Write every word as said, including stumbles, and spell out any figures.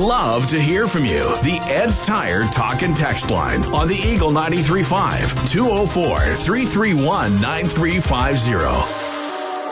love to hear from you. The Ed's Tire Talk and Text line on the Eagle ninety-three point five, two oh four, three three one, nine three five zero.